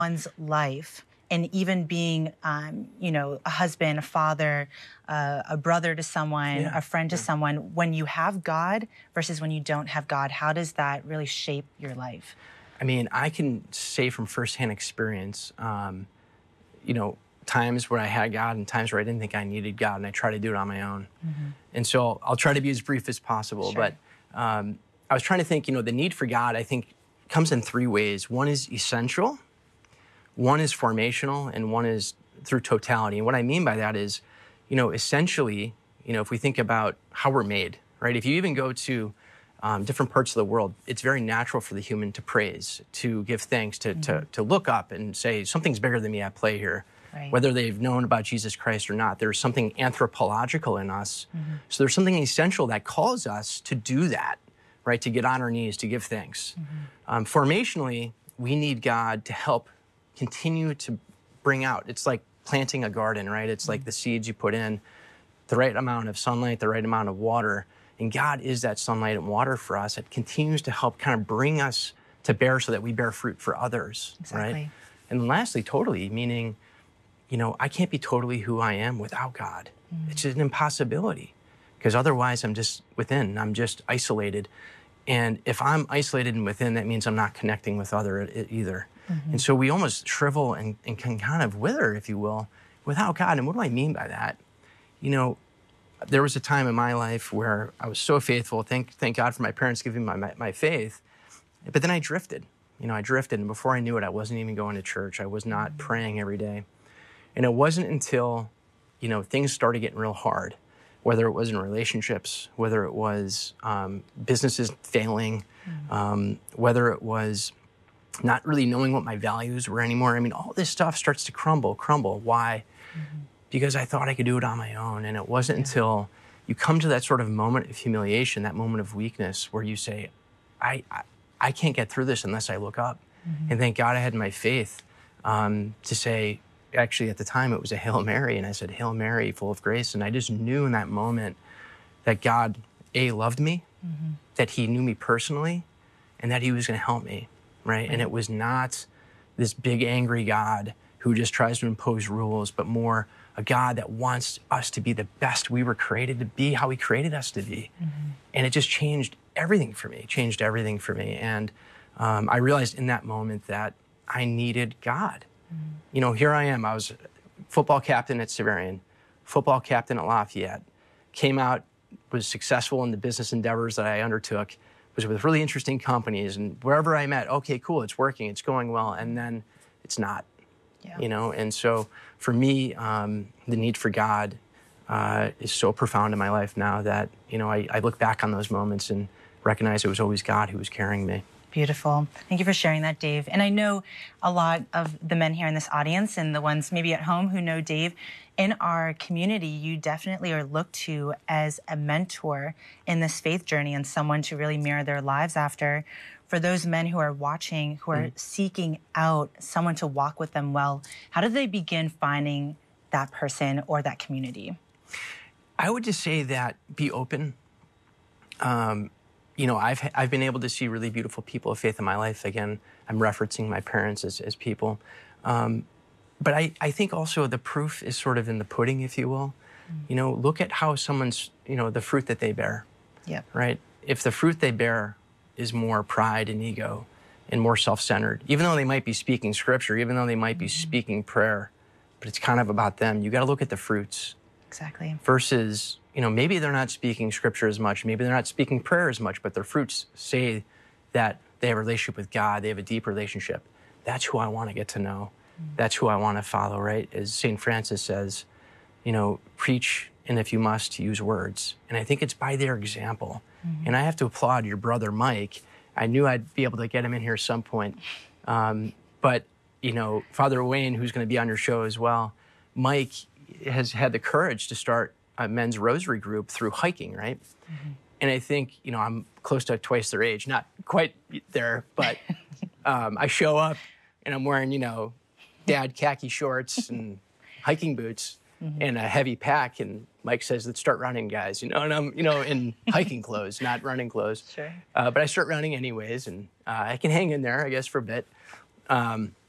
one's life and even being, a husband, a father, a brother to someone, a friend to someone, when you have God versus when you don't have God, how does that really shape your life? I mean, I can say from firsthand experience, times where I had God and times where I didn't think I needed God, and I try to do it on my own. And so I'll try to be as brief as possible. Sure. But I was trying to think, the need for God, I think, comes in three ways. One is essential, one is formational, and one is through totality. And what I mean by that is, essentially, if we think about how we're made, right? If you even go to different parts of the world, it's very natural for the human to praise, to give thanks, to look up and say, something's bigger than me at play here. Right. Whether they've known about Jesus Christ or not, there's something anthropological in us. So there's something essential that calls us to do that, right? To get on our knees, to give thanks. Formationally, we need God to help continue to bring out. It's like planting a garden, right? It's like the seeds you put in, the right amount of sunlight, the right amount of water. And God is that sunlight and water for us. It continues to help kind of bring us to bear so that we bear fruit for others, right? And then lastly, totally, meaning, I can't be totally who I am without God. It's an impossibility because otherwise I'm just within, I'm just isolated. And if I'm isolated and within, that means I'm not connecting with other either. And so we almost shrivel and can kind of wither, if you will, without God. And what do I mean by that? There was a time in my life where I was so faithful. Thank God for my parents giving me my faith. But then I drifted. I drifted. And before I knew it, I wasn't even going to church. I was not praying every day. And it wasn't until, things started getting real hard, whether it was in relationships, whether it was businesses failing, whether it was not really knowing what my values were anymore. I mean, all this stuff starts to crumble. Why? Because I thought I could do it on my own. And it wasn't until you come to that sort of moment of humiliation, that moment of weakness where you say, I can't get through this unless I look up. And thank God I had my faith to say, actually at the time it was a Hail Mary. And I said, Hail Mary, full of grace. And I just knew in that moment that God, loved me, that he knew me personally, and that he was going to help me, right? And it was not this big angry God who just tries to impose rules, but more a God that wants us to be the best we were created to be, how he created us to be. And it just changed everything for me, And I realized in that moment that I needed God. Here I am. I was football captain at Severian, football captain at Lafayette, came out, was successful in the business endeavors that I undertook, was with really interesting companies, and wherever I met, okay, cool, it's working, it's going well, and then it's not, And so for me, the need for God is so profound in my life now that, I look back on those moments and recognize it was always God who was carrying me. Beautiful. Thank you for sharing that, Dave. And I know a lot of the men here in this audience and the ones maybe at home who know Dave. In our community, you definitely are looked to as a mentor in this faith journey and someone to really mirror their lives after. For those men who are watching, who are seeking out someone to walk with them well, how do they begin finding that person or that community? I would just say that be open. I've been able to see really beautiful people of faith in my life. Again, I'm referencing my parents as people. But I think also the proof is sort of in the pudding, if you will. Look at how someone's, the fruit that they bear. Yeah. Right? If the fruit they bear is more pride and ego and more self-centered, even though they might be speaking scripture, even though they might be speaking prayer, but it's kind of about them, you got to look at the fruits. Exactly. Versus, maybe they're not speaking scripture as much, maybe they're not speaking prayer as much, but their fruits say that they have a relationship with God, they have a deep relationship. That's who I want to get to know. That's who I want to follow, right? As St. Francis says, preach, and if you must, use words. And I think it's by their example. And I have to applaud your brother, Mike. I knew I'd be able to get him in here at some point. But, Father Wayne, who's going to be on your show as well, Mike has had the courage to start a men's rosary group through hiking, right? And I think, I'm close to twice their age, not quite there, but I show up and I'm wearing, dad khaki shorts and hiking boots and a heavy pack. And Mike says, let's start running, guys, and I'm, in hiking clothes, not running clothes. Sure. But I start running anyways, and I can hang in there, I guess, for a bit.